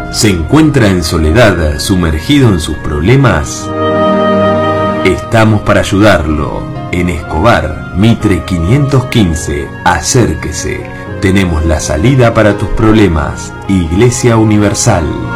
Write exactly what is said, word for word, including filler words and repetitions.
¿Se encuentra en soledad, sumergido en sus problemas? Estamos para ayudarlo. En Escobar, Mitre quinientos quince, acérquese. Tenemos la salida para tus problemas. Iglesia Universal.